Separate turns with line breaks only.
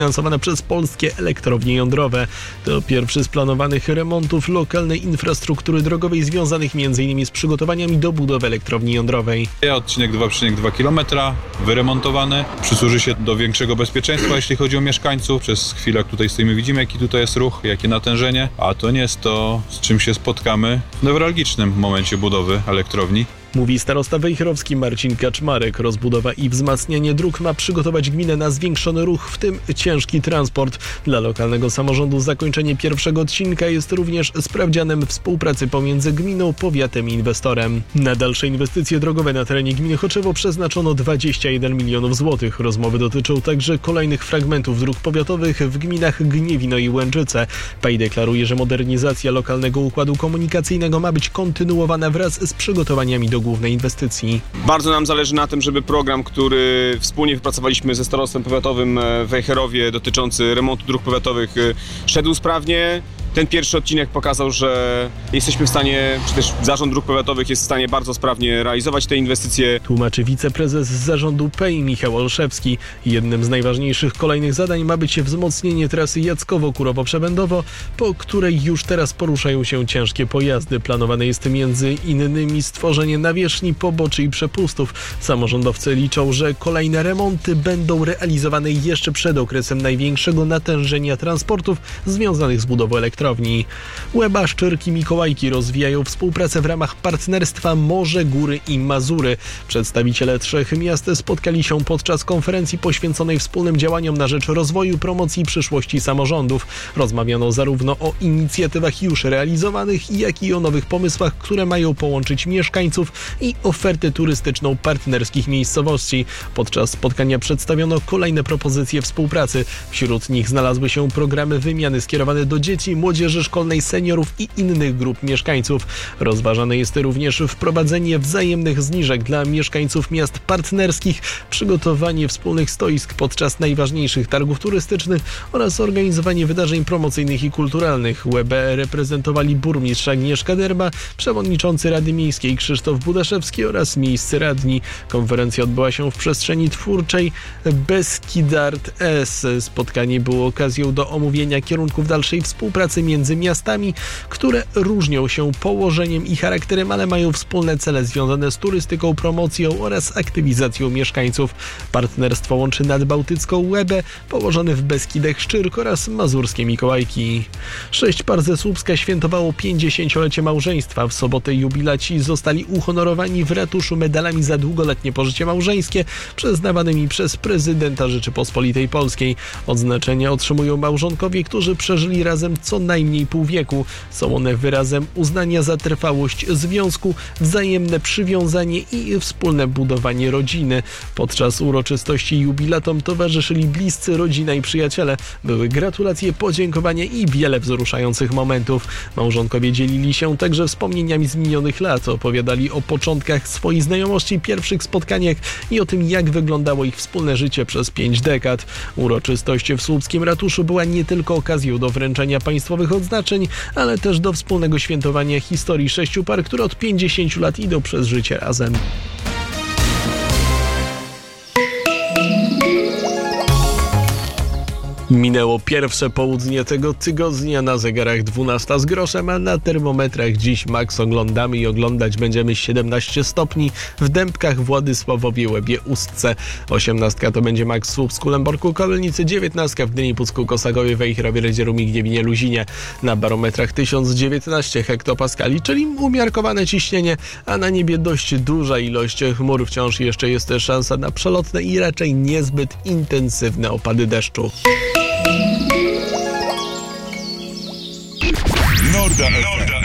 finansowane przez polskie elektrownie jądrowe. To pierwszy z planowanych remontów lokalnej infrastruktury drogowej związanych m.in. z przygotowaniami do budowy elektrowni jądrowej.
Odcinek 2,2 km wyremontowany. Przysłuży się do większego bezpieczeństwa, jeśli chodzi o mieszkańców. Przez chwilę, jak tutaj stoimy, widzimy, jaki tutaj jest ruch, jakie natężenie, a to nie jest to, z czym się spotkamy w newralgicznym momencie budowy elektrowni.
Mówi starosta wejherowski Marcin Kaczmarek. Rozbudowa i wzmacnianie dróg ma przygotować gminę na zwiększony ruch, w tym ciężki transport. Dla lokalnego samorządu zakończenie pierwszego odcinka jest również sprawdzianem współpracy pomiędzy gminą, powiatem i inwestorem. Na dalsze inwestycje drogowe na terenie gminy Choczewo przeznaczono 21 milionów złotych. Rozmowy dotyczą także kolejnych fragmentów dróg powiatowych w gminach Gniewino i Łęczyce. PAI deklaruje, że modernizacja lokalnego układu komunikacyjnego ma być kontynuowana wraz z przygotowaniami do głównej inwestycji.
Bardzo nam zależy na tym, żeby program, który wspólnie wypracowaliśmy ze starostwem powiatowym w Wejherowie dotyczący remontu dróg powiatowych, szedł sprawnie. Ten pierwszy odcinek pokazał, że jesteśmy w stanie, czy też Zarząd Dróg Powiatowych jest w stanie bardzo sprawnie realizować te inwestycje.
Tłumaczy wiceprezes zarządu PAI Michał Olszewski. Jednym z najważniejszych kolejnych zadań ma być wzmocnienie trasy Jackowo-Kurowo-Przebędowo, po której już teraz poruszają się ciężkie pojazdy. Planowane jest między innymi stworzenie nawierzchni, poboczy i przepustów. Samorządowcy liczą, że kolejne remonty będą realizowane jeszcze przed okresem największego natężenia transportów związanych z budową elektrowni. Łeba, Szczyrki, Mikołajki rozwijają współpracę w ramach partnerstwa Morze, Góry i Mazury. Przedstawiciele trzech miast spotkali się podczas konferencji poświęconej wspólnym działaniom na rzecz rozwoju, promocji i przyszłości samorządów. Rozmawiano zarówno o inicjatywach już realizowanych, jak i o nowych pomysłach, które mają połączyć mieszkańców i ofertę turystyczną partnerskich miejscowości. Podczas spotkania przedstawiono kolejne propozycje współpracy. Wśród nich znalazły się programy wymiany skierowane do dzieci, młodzieży szkolnej, seniorów i innych grup mieszkańców. Rozważane jest również wprowadzenie wzajemnych zniżek dla mieszkańców miast partnerskich, przygotowanie wspólnych stoisk podczas najważniejszych targów turystycznych oraz organizowanie wydarzeń promocyjnych i kulturalnych. Łebę reprezentowali burmistrz Agnieszka Derba, przewodniczący Rady Miejskiej Krzysztof Budaszewski oraz miejscy radni. Konferencja odbyła się w przestrzeni twórczej Beskidart S. Spotkanie było okazją do omówienia kierunków dalszej współpracy między miastami, które różnią się położeniem i charakterem, ale mają wspólne cele związane z turystyką, promocją oraz aktywizacją mieszkańców. Partnerstwo łączy nadbałtycką Łebę, położone w Beskidach Szczyrk oraz mazurskie Mikołajki. 6 par ze Słupska świętowało 50-lecie małżeństwa. W sobotę jubilaci zostali uhonorowani w ratuszu medalami za długoletnie pożycie małżeńskie przyznawanymi przez prezydenta Rzeczypospolitej Polskiej. Odznaczenia otrzymują małżonkowie, którzy przeżyli razem co najmniej pół wieku. Są one wyrazem uznania za trwałość związku, wzajemne przywiązanie i wspólne budowanie rodziny. Podczas uroczystości jubilatom towarzyszyli bliscy, rodzina i przyjaciele. Były gratulacje, podziękowania i wiele wzruszających momentów. Małżonkowie dzielili się także wspomnieniami z minionych lat. Opowiadali o początkach swojej znajomości, pierwszych spotkaniach i o tym, jak wyglądało ich wspólne życie przez 5 dekad. Uroczystość w słupskim ratuszu była nie tylko okazją do wręczenia państwowych odznaczeń, ale też do wspólnego świętowania historii 6 par, które od 50 lat idą przez życie razem. Minęło pierwsze południe tego tygodnia, na zegarach 12 z groszem, a na termometrach dziś maks oglądamy i oglądać będziemy 17 stopni w Dębkach, Władysławowie, Łebie, Ustce. 18 to będzie maks w Słupsku, Lęborku, Kołelnicy, 19 w Gdyni, Pucku, Kosagowie, Wejherowie, Redzierumie, Gniewinie, Luzinie. Na barometrach 1019 hektopaskali, czyli umiarkowane ciśnienie, a na niebie dość duża ilość chmur. Wciąż jeszcze jest szansa na przelotne i raczej niezbyt intensywne opady deszczu.
Norda FM.